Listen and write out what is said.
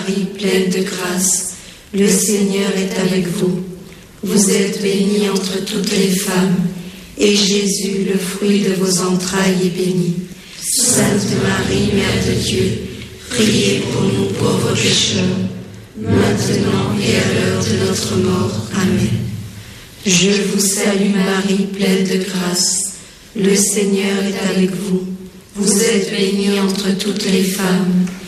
Marie, pleine de grâce, le Seigneur est avec vous. Vous êtes bénie entre toutes les femmes, et Jésus, le fruit de vos entrailles, est béni. Sainte Marie, Mère de Dieu, priez pour nous pauvres pécheurs, maintenant et à l'heure de notre mort. Amen. Je vous salue Marie, pleine de grâce, le Seigneur est avec vous. Vous êtes bénie entre toutes les femmes,